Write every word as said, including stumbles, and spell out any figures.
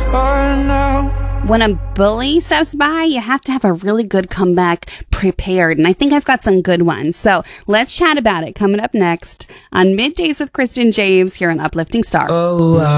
apart now. When a bully steps by, you have to have a really good comeback prepared. And I think I've got some good ones. So let's chat about it coming up next on Middays with Kristen James here on Uplifting Star. Oh, I